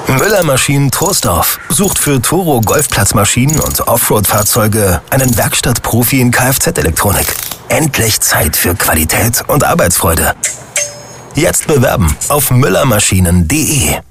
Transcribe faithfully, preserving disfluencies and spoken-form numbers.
Müller Maschinen Troisdorf sucht für Toro Golfplatzmaschinen und Offroad-Fahrzeuge einen Werkstattprofi in Kfz-Elektronik. Endlich Zeit für Qualität und Arbeitsfreude. Jetzt bewerben auf müller maschinen punkt de.